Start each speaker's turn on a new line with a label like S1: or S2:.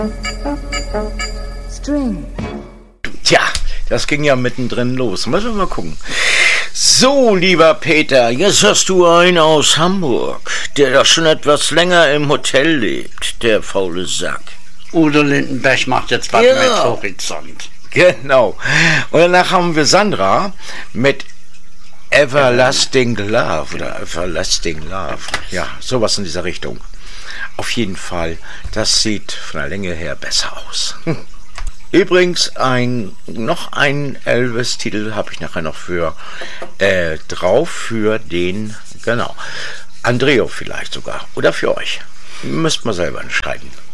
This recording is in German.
S1: String.
S2: Tja, das ging ja mittendrin los. Müssen wir mal gucken. So, lieber Peter, jetzt hast du einen aus Hamburg, der doch schon etwas länger im Hotel lebt, der faule Sack.
S3: Udo Lindenberg macht jetzt was mit Horizont.
S2: Genau. Und danach haben wir Sandra mit Everlasting Love oder Everlasting Love. Ja, sowas in dieser Richtung. Auf jeden das sieht von der Länge her besser aus. Übrigens, noch ein Elvis-Titel habe ich nachher noch drauf für den, genau, Andreo vielleicht sogar. Oder für euch. Müsst mal selber entscheiden.